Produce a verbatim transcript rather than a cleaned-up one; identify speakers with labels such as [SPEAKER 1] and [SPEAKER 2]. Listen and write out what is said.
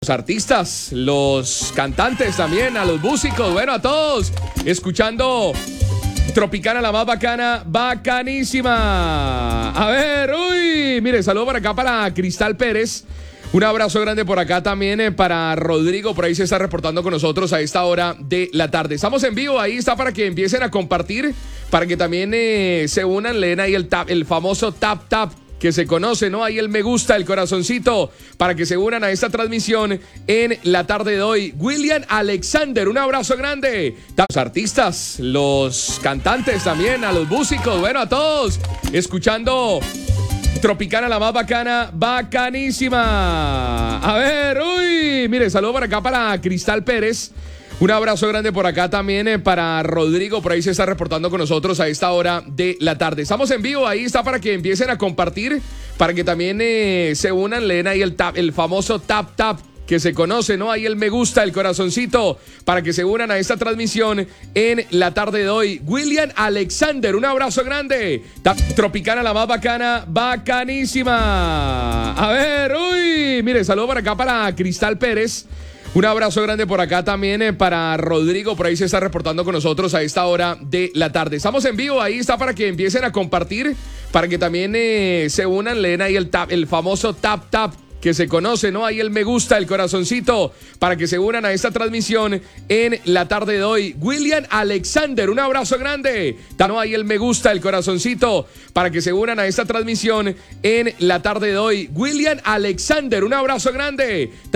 [SPEAKER 1] Los artistas, los cantantes también, a los músicos, bueno, a todos, escuchando Tropicana, la más bacana, bacanísima. A ver, uy, mire, saludo por acá para Cristal Pérez. Un abrazo grande por acá también eh, para Rodrigo, por ahí se está reportando con nosotros a esta hora de la tarde. Estamos en vivo, ahí está para que empiecen a compartir, para que también eh, se unan, leen ahí el tap, el famoso tap tap que se conoce, ¿no? Ahí el me gusta, el corazoncito, para que se unan a esta transmisión en la tarde de hoy. William Alexander, un abrazo grande. Los artistas, los cantantes también, a los músicos, bueno, a todos, escuchando Tropicana, la más bacana, bacanísima. A ver, uy, mire, saludo por acá para Cristal Pérez. Un abrazo grande por acá también eh, para Rodrigo, por ahí se está reportando con nosotros a esta hora de la tarde. Estamos en vivo, ahí está para que empiecen a compartir, para que también eh, se unan, leen ahí el tap, el famoso tap tap que se conoce, ¿no? Ahí el me gusta, el corazoncito, para que se unan a esta transmisión en la tarde de hoy. William Alexander, un abrazo grande. Tropicana, la más bacana, bacanísima. A ver, uy, mire, saludo por acá para Cristal Pérez. Un abrazo grande por acá también eh, para Rodrigo, por ahí se está reportando con nosotros a esta hora de la tarde. Estamos en vivo, ahí está para que empiecen a compartir, para que también eh, se unan, leen ahí el tap, el famoso tap tap que se conoce, ¿no? Ahí el me gusta, el corazoncito, para que se unan a esta transmisión en la tarde de hoy. William Alexander, un abrazo grande. ¿No? Ahí el me gusta, el corazoncito, para que se unan a esta transmisión en la tarde de hoy. William Alexander, un abrazo grande.